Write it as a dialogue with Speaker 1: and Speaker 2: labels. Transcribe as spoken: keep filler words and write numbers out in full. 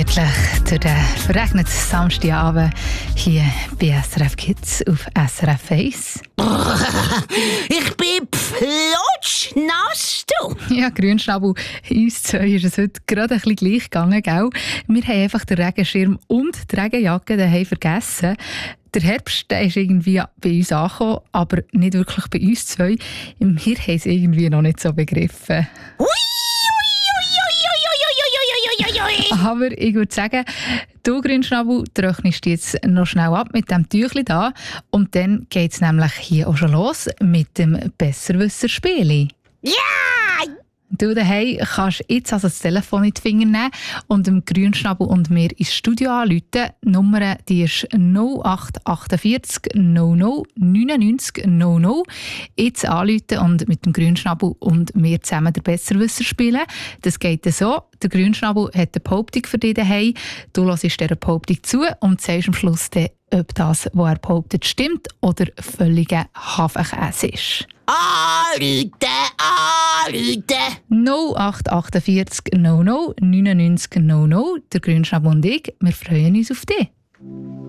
Speaker 1: gemütlich durch den verregneten Samstagabend hier bei S R F Kids auf S R F eins.
Speaker 2: Ich bin flutschnass, du.
Speaker 1: Ja, Grünschnabel, uns zwei ist es heute gerade ein bisschen gleich gegangen, gell? Wir haben einfach den Regenschirm und die Regenjacke daheim vergessen. Der Herbst der ist irgendwie bei uns angekommen, aber nicht wirklich bei uns zwei. Wir haben es irgendwie noch nicht so begriffen.
Speaker 2: Ui,
Speaker 1: Aber ich würde sagen, du Grünschnabel, trocknest jetzt noch schnell ab mit dem Tüchli da. Und dann geht es nämlich hier auch schon los mit dem Besserwisser-Spieli.
Speaker 2: ja!
Speaker 1: Du daheim kannst jetzt also das Telefon in die Finger nehmen und dem Grünschnabel und mir ins Studio anrufen. Die Nummer die ist null acht achtundvierzig null null neunundneunzig null null. Jetzt anrufen und mit dem Grünschnabel und mir zusammen den Besserwisser spielen. Das geht so. Der Grünschnabel hat eine Behauptung für dich daheim. Du hörst dieser Behauptung zu und sagst am Schluss dann, ob das, was er behauptet, stimmt oder völliger Hafenkäse ist.
Speaker 2: Anrufen, anrufen!
Speaker 1: null acht achtundvierzig null null neunundneunzig null null. Der Grünschnabel und ich, wir freuen uns auf dich.